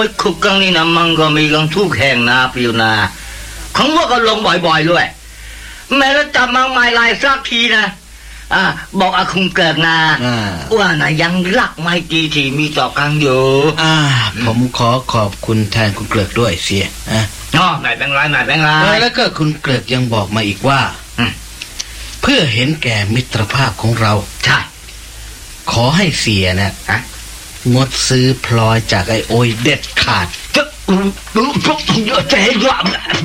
คุกกังนี่นะมันก็มีกังทุกแห่งนะปิวนาของว่าก็ลงบ่อยๆด้วยแม้แล้วจับมังไม่ลายสักทีนะบอกอาคุงเกิดนาว่านะยังรักไม่ดีที่มีต่อกันอยู่ผมขอบคุณแทนคุณเกลือกด้วยเสียไม่เป็นไรแล้วก็คุณเกลือกยังบอกมาอีกว่าเพื่อเห็นแก่มิตรภาพของเราใช่ขอให้เสียนะงดซื้อพลอยจากไอ้โอยเด็ดขาดจะ